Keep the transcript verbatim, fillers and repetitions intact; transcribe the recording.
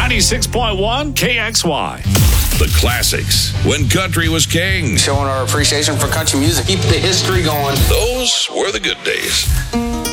ninety-six point one K X Y. The classics, when country was king. Showing our appreciation for country music. Keep the history going. Those were the good days.